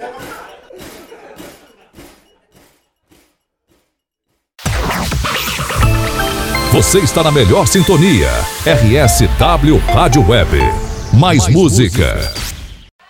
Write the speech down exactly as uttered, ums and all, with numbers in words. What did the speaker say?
Você está na melhor sintonia. R S W Rádio Web. Mais, Mais música. música.